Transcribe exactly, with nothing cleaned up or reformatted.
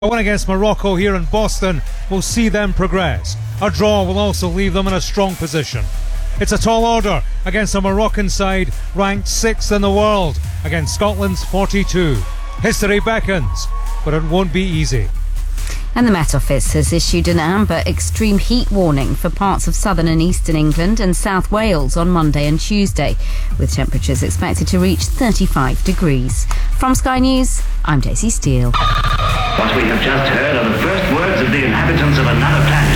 A win against Morocco here in Boston will see them progress. A draw will also leave them in a strong position. It's a tall order against a Moroccan side ranked sixth in the world against Scotland's forty-two. History beckons, but it won't be easy. And the Met Office has issued an amber extreme heat warning for parts of southern and eastern England and South Wales on Monday and Tuesday, with temperatures expected to reach thirty-five degrees. From Sky News, I'm Daisy Steele. What we have just heard are the first words of the inhabitants of another planet.